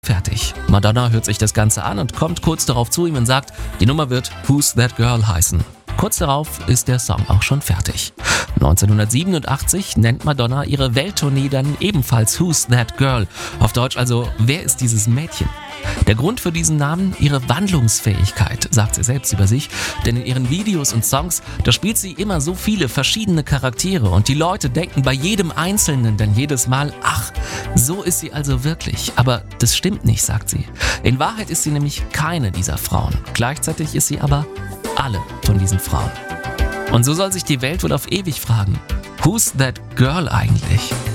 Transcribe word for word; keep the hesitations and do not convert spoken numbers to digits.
Fertig. Madonna hört sich das Ganze an und kommt kurz darauf zu ihm und sagt, die Nummer wird Who's That Girl heißen. Kurz darauf ist der Song auch schon fertig. neunzehnhundertsiebenundachtzig nennt Madonna ihre Welttournee dann ebenfalls Who's That Girl? Auf Deutsch also, wer ist dieses Mädchen? Der Grund für diesen Namen, ihre Wandlungsfähigkeit, sagt sie selbst über sich, denn in ihren Videos und Songs, da spielt sie immer so viele verschiedene Charaktere und die Leute denken bei jedem Einzelnen dann jedes Mal, ach, so ist sie also wirklich. Aber das stimmt nicht, sagt sie. In Wahrheit ist sie nämlich keine dieser Frauen. Gleichzeitig ist sie aber alle von diesen Frauen. Und so soll sich die Welt wohl auf ewig fragen, Who's that girl eigentlich?